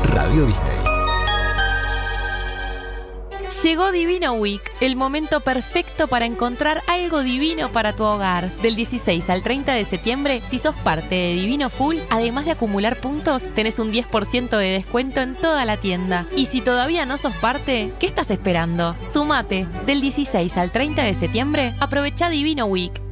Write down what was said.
Radio Disney. Llegó Divino Week, el momento perfecto para encontrar algo divino para tu hogar. Del 16 al 30 de septiembre, si sos parte de Divino Full, además de acumular puntos, tenés un 10% de descuento en toda la tienda. Y si todavía no sos parte, ¿qué estás esperando? Sumate. Del 16 al 30 de septiembre, aprovecha Divino Week.